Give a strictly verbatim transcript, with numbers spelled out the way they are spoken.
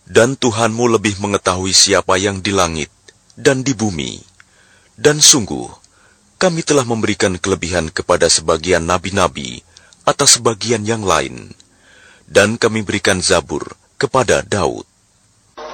Dan Tuhanmu lebih mengetahui siapa yang di langit dan di bumi. Dan sungguh, kami telah memberikan kelebihan kepada sebagian nabi-nabi atas sebagian yang lain. Dan kami berikan Zabur kepada Daud.